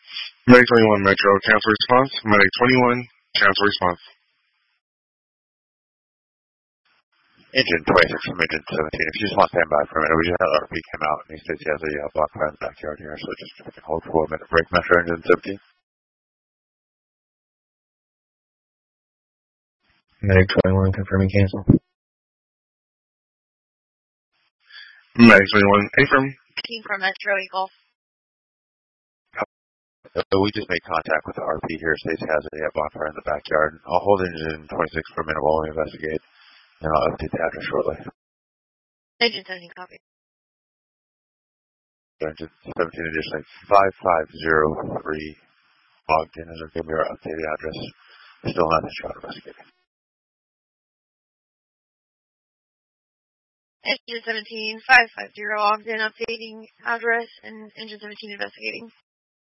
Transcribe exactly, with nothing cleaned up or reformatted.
Medic twenty-one Metro, cancel response. Medic twenty-one, cancel response. Engine twenty-six from Engine seventeen. If you just want to stand by for a minute, we just had R P come out and he says he has a uh, block fire in the backyard here, so just we can hold for a minute break, Metro Engine seventeen. Medic twenty-one, confirming cancel. Medic twenty-one, affirm. From Metro Eagle. Uh, we just made contact with the R P here. States has a uh, block fire in the backyard. I'll hold Engine twenty-six for a minute while we investigate, and I'll update the address shortly. Engine seventeen, copy. Engine seventeen, additionally, five five zero three Ogden is going to be our updated address. Still not in shot investigating. Engine seventeen, five five zero Ogden, updating address, and Engine seventeen investigating.